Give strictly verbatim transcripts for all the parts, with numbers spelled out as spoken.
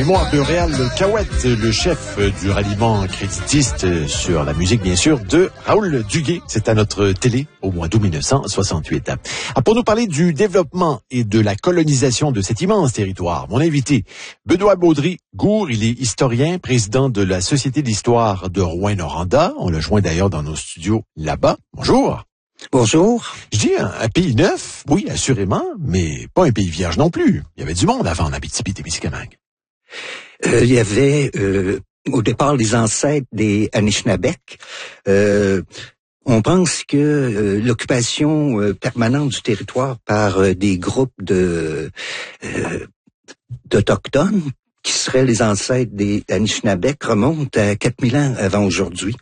mémoire de Réal Cahouette, le chef du ralliement créditiste sur la musique, bien sûr, de Raoul Duguay. C'est à notre télé au mois d'août mille neuf cent soixante-huit. Ah, pour nous parler du développement et de la colonisation de cet immense territoire, mon invité, Benoît Baudry-Gour, il est historien, président de la Société d'histoire de Rouyn-Noranda. On l'a joint d'ailleurs dans nos studios là-bas. Bonjour. Bonjour. Je dis un, un pays neuf, oui, assurément, mais pas un pays vierge non plus. Il y avait du monde avant en Abitibi-Témiscamingue. Euh, il y avait euh, au départ les ancêtres des Anishinabek. Euh, on pense que euh, l'occupation euh, permanente du territoire par euh, des groupes de euh, d'Autochtones, qui seraient les ancêtres des Anishinabek, remonte à quatre mille ans avant aujourd'hui.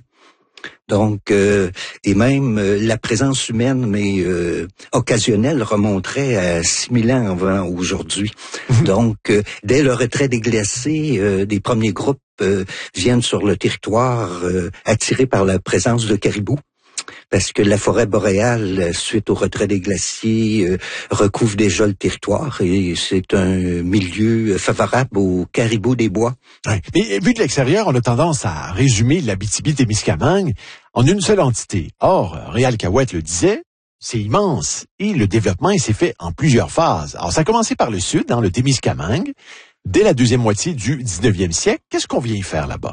Donc, euh, et même euh, la présence humaine, mais euh, occasionnelle, remonterait à six mille ans avant aujourd'hui. Mmh. Donc, euh, dès le retrait des glaciers, euh, des premiers groupes euh, viennent sur le territoire euh, attirés par la présence de caribous. Parce que la forêt boréale, suite au retrait des glaciers, euh, recouvre déjà le territoire et c'est un milieu favorable aux caribous des bois. Ouais. Mais vu de l'extérieur, on a tendance à résumer l'Abitibi-Témiscamingue en une seule entité. Or, Réal Cahouette le disait, c'est immense et le développement s'est fait en plusieurs phases. Alors, ça a commencé par le sud, dans le Témiscamingue, dès la deuxième moitié du dix-neuvième siècle. Qu'est-ce qu'on vient y faire là-bas?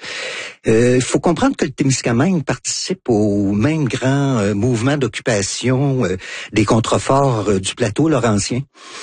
Il euh, faut comprendre que le Témiscamingue participe au même grand euh, mouvement d'occupation euh, des contreforts euh, du plateau laurentien.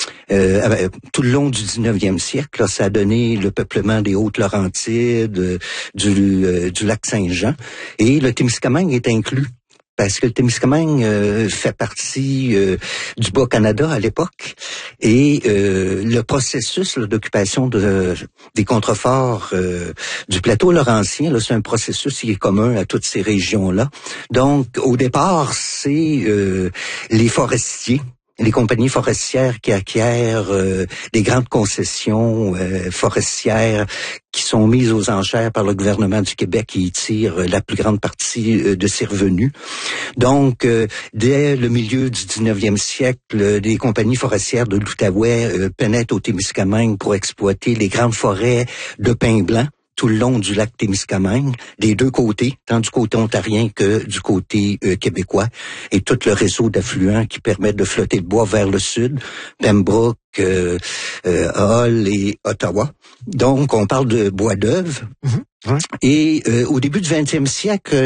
Euh, tout le long du dix-neuvième siècle, là, ça a donné le peuplement des Hautes-Laurentides, euh, du, euh, du lac Saint-Jean, et le Témiscamingue est inclus. Parce que le Témiscamingue euh, fait partie euh, du Bas-Canada à l'époque et euh, le processus là, d'occupation de, des contreforts euh, du plateau laurentien, là, c'est un processus qui est commun à toutes ces régions-là. Donc, au départ, c'est euh, les forestiers, les compagnies forestières qui acquièrent euh, des grandes concessions euh, forestières qui sont mises aux enchères par le gouvernement du Québec qui y tire la plus grande partie euh, de ses revenus. Donc, euh, dès le milieu du dix-neuvième siècle, euh, des compagnies forestières de l'Outaouais euh, pénètrent au Témiscamingue pour exploiter les grandes forêts de pins blancs tout le long du lac Témiscamingue, des deux côtés, tant du côté ontarien que du côté euh, québécois, et tout le réseau d'affluents qui permet de flotter le bois vers le sud, Pembroke, euh, euh, Hull et Ottawa. Donc, on parle de bois d'œuvre. Mmh. Ouais. Et euh, au début du vingtième siècle,